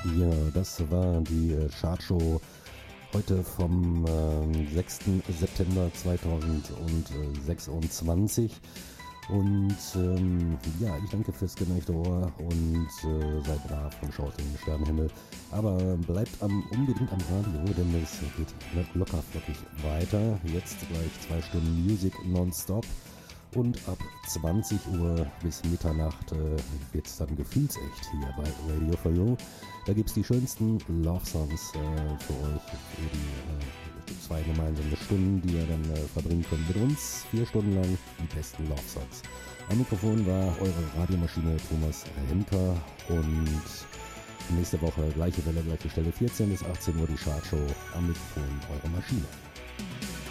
Ja, das war die Chartshow heute vom 6. September 2026. Und ja, ich danke fürs geneigte Ohr und seid brav und schaut in den Sternenhimmel. Aber bleibt unbedingt am Radio, denn es geht locker flockig weiter. Jetzt gleich 2 Stunden Music nonstop. Und ab 20 Uhr bis Mitternacht wird es dann gefühlsecht hier bei Radio for You. Da gibt es die schönsten Love-Songs für euch, für die 2 gemeinsame Stunden, die ihr dann verbringen könnt mit uns. 4 Stunden lang die besten Love-Songs. Am Mikrofon war eure Radiomaschine Thomas Hemker und nächste Woche gleiche Welle, gleiche Stelle, 14 bis 18 Uhr die Chartshow. Am Mikrofon eure Maschine.